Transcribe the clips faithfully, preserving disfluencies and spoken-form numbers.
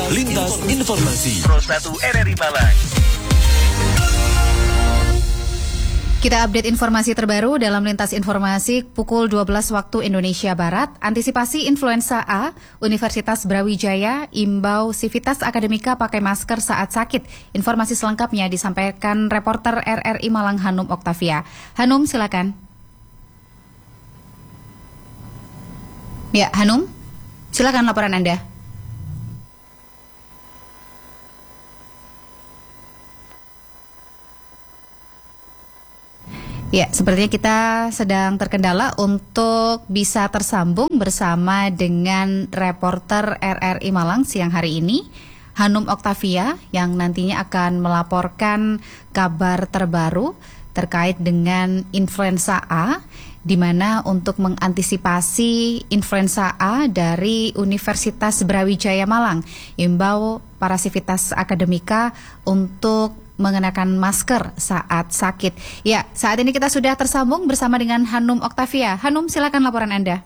Lintas Informasi Pro satu R R I Malang. Kita update informasi terbaru dalam Lintas Informasi pukul dua belas waktu Indonesia Barat. Antisipasi influenza A, Universitas Brawijaya imbau sivitas akademika pakai masker saat sakit. Informasi selengkapnya disampaikan reporter R R I Malang Hanum Oktavia. Hanum, silakan. Ya, Hanum, silakan laporan Anda. Ya, sepertinya kita sedang terkendala untuk bisa tersambung bersama dengan reporter R R I Malang siang hari ini, Hanum Oktavia, yang nantinya akan melaporkan kabar terbaru terkait dengan influenza A, di mana untuk mengantisipasi influenza A dari Universitas Brawijaya Malang, imbau para sivitas akademika untuk mengenakan masker saat sakit. Ya, saat ini kita sudah tersambung bersama dengan Hanum Oktavia. Hanum, silakan laporan Anda.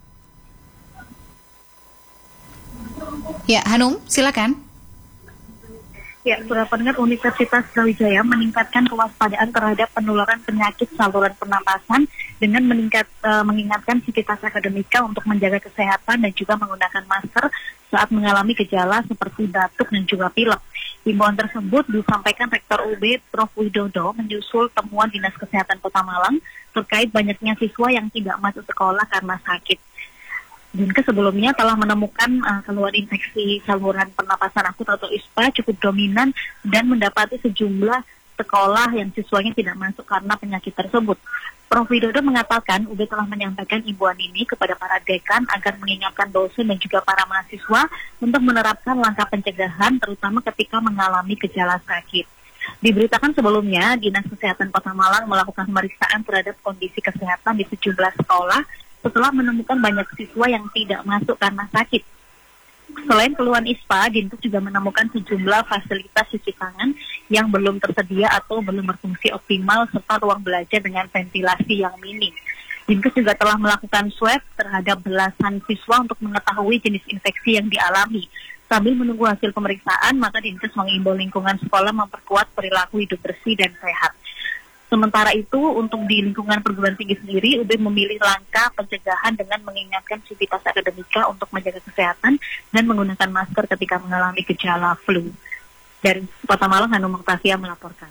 Ya, Hanum, silakan. Ya, saudara pendengar, Universitas Brawijaya meningkatkan kewaspadaan terhadap penularan penyakit saluran pernapasan dengan meningkat, uh, mengingatkan sivitas akademika untuk menjaga kesehatan dan juga menggunakan masker saat mengalami gejala seperti batuk dan juga pilek. Himbauan tersebut disampaikan Rektor U B Profesor Widodo menyusul temuan Dinas Kesehatan Kota Malang terkait banyaknya siswa yang tidak masuk sekolah karena sakit. Dinkes sebelumnya telah menemukan uh, keluhan infeksi saluran pernapasan akut atau I S P A cukup dominan dan mendapati sejumlah sekolah yang siswanya tidak masuk karena penyakit tersebut. Profesor Widodo mengatakan U B telah menyampaikan imbauan ini kepada para dekan agar mengingatkan dosen dan juga para mahasiswa untuk menerapkan langkah pencegahan terutama ketika mengalami gejala sakit. Diberitakan sebelumnya, Dinas Kesehatan Kota Malang melakukan pemeriksaan terhadap kondisi kesehatan di sejumlah sekolah setelah menemukan banyak siswa yang tidak masuk karena sakit. Selain keluhan I S P A, Dinkes juga menemukan sejumlah fasilitas cuci tangan yang belum tersedia atau belum berfungsi optimal serta ruang belajar dengan ventilasi yang minim. Dinkes juga telah melakukan swab terhadap belasan siswa untuk mengetahui jenis infeksi yang dialami. Sambil menunggu hasil pemeriksaan, maka Dinkes mengimbau lingkungan sekolah memperkuat perilaku hidup bersih dan sehat. Sementara itu, untuk di lingkungan perguruan tinggi sendiri, U B memilih langkah pencegahan dengan mengingatkan sivitas akademika untuk menjaga kesehatan dan menggunakan masker ketika mengalami gejala flu. Dari Kota Malang, Hanum Oktavia melaporkan.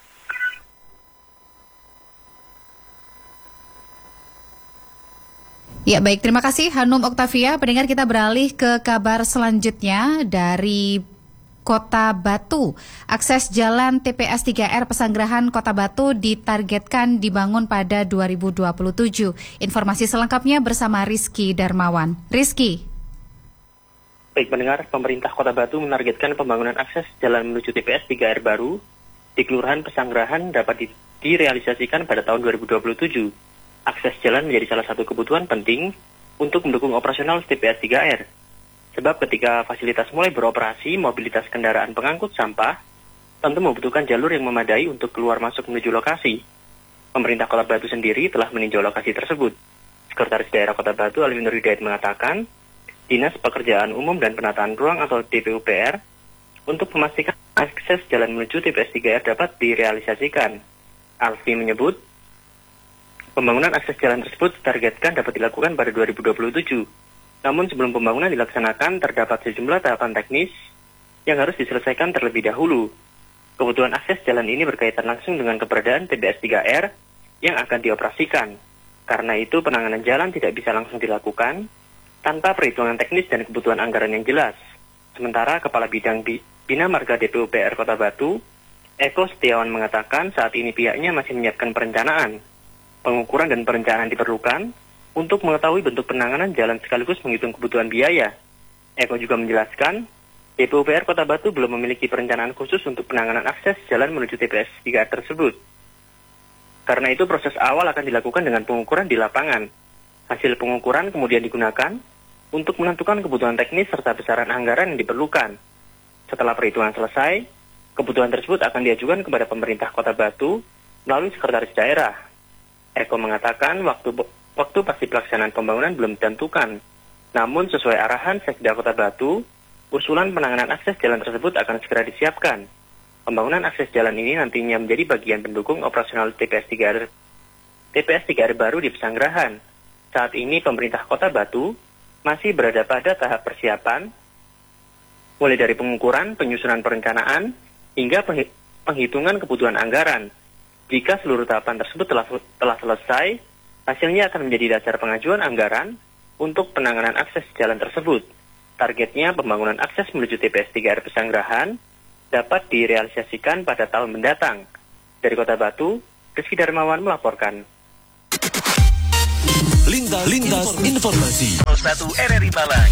Ya, baik, terima kasih Hanum Oktavia. Pendengar, kita beralih ke kabar selanjutnya dari Kota Batu. Akses jalan T P S tiga R Pesanggerahan Kota Batu ditargetkan dibangun pada dua ribu dua puluh tujuh. Informasi selengkapnya bersama Rizky Darmawan. Rizky. Baik pendengar, pemerintah Kota Batu menargetkan pembangunan akses jalan menuju T P S tiga R baru di Kelurahan Pesanggerahan dapat di- direalisasikan pada tahun dua ribu dua puluh tujuh. Akses jalan menjadi salah satu kebutuhan penting untuk mendukung operasional T P S tiga R. Sebab ketika fasilitas mulai beroperasi, mobilitas kendaraan pengangkut sampah tentu membutuhkan jalur yang memadai untuk keluar masuk menuju lokasi. Pemerintah Kota Batu sendiri telah meninjau lokasi tersebut. Sekretaris Daerah Kota Batu Alwi Nur Hidayat mengatakan, Dinas Pekerjaan Umum dan Penataan Ruang atau D P U P R untuk memastikan akses jalan menuju T P S tiga R dapat direalisasikan. Alwi menyebut, pembangunan akses jalan tersebut ditargetkan dapat dilakukan pada dua ribu dua puluh tujuh. Namun sebelum pembangunan dilaksanakan, terdapat sejumlah tahapan teknis yang harus diselesaikan terlebih dahulu. Kebutuhan akses jalan ini berkaitan langsung dengan keberadaan T P S tiga R yang akan dioperasikan. Karena itu penanganan jalan tidak bisa langsung dilakukan tanpa perhitungan teknis dan kebutuhan anggaran yang jelas. Sementara Kepala Bidang Bina Marga D P U P R Kota Batu, Eko Setiawan mengatakan saat ini pihaknya masih menyiapkan perencanaan. Pengukuran dan perencanaan diperlukan untuk mengetahui bentuk penanganan jalan sekaligus menghitung kebutuhan biaya. Eko juga menjelaskan, D P U P R Kota Batu belum memiliki perencanaan khusus untuk penanganan akses jalan menuju T P S tiga R tersebut. Karena itu proses awal akan dilakukan dengan pengukuran di lapangan. Hasil pengukuran kemudian digunakan untuk menentukan kebutuhan teknis serta besaran anggaran yang diperlukan. Setelah perhitungan selesai, kebutuhan tersebut akan diajukan kepada pemerintah Kota Batu melalui sekretaris daerah. Eko mengatakan waktu Waktu pasti pelaksanaan pembangunan belum ditentukan. Namun sesuai arahan Sekda Kota Batu Usulan penanganan akses jalan tersebut akan segera disiapkan. Pembangunan akses jalan ini nantinya menjadi bagian pendukung operasional T P S tiga R, T P S tiga R baru di Pesanggerahan. Saat ini pemerintah Kota Batu masih berada pada tahap persiapan, mulai dari pengukuran, penyusunan perencanaan, hingga penghitungan kebutuhan anggaran. Jika seluruh tahapan tersebut telah, telah selesai, hasilnya akan menjadi dasar pengajuan anggaran untuk penanganan akses jalan tersebut. Targetnya pembangunan akses menuju T P S tiga R Pesanggerahan dapat direalisasikan pada tahun mendatang. Dari Kota Batu, Rizky Darmawan melaporkan. Lintas, Lintas Informasi satu R R I Malang.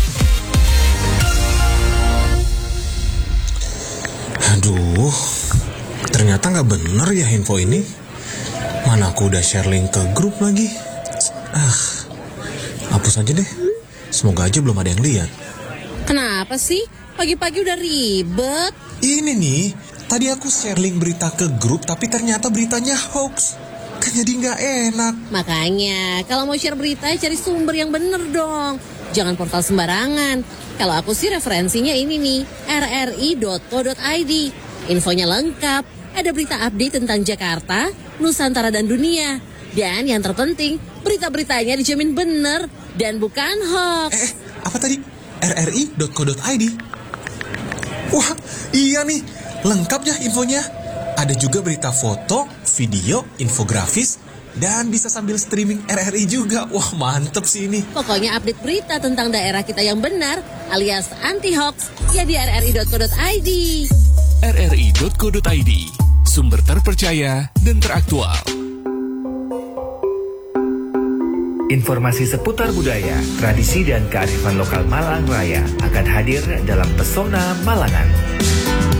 Aduh, ternyata nggak bener ya info ini. Mana aku udah share link ke grup lagi. Ah, hapus aja deh. Semoga aja belum ada yang lihat. Kenapa sih? Pagi-pagi udah ribet. Ini nih, tadi aku share link berita ke grup, tapi ternyata beritanya hoax. Kan jadi nggak enak. Makanya, kalau mau share berita, cari sumber yang bener dong. Jangan portal sembarangan. Kalau aku sih referensinya ini nih, r r i dot co dot i d. Infonya lengkap, ada berita update tentang Jakarta, Nusantara dan dunia. Dan yang terpenting, berita-beritanya dijamin bener dan bukan hoax. Eh, apa tadi? r r i dot co dot i d. Wah, iya nih, lengkap ya infonya. Ada juga berita foto, video, infografis, dan bisa sambil streaming R R I juga. Wah, mantep sih ini. Pokoknya update berita tentang daerah kita yang benar, alias anti-hoax, ya di r r i dot co dot i d. r r i dot co dot i d, sumber terpercaya dan teraktual. Informasi seputar budaya, tradisi dan kearifan lokal Malang Raya akan hadir dalam Pesona Malangan.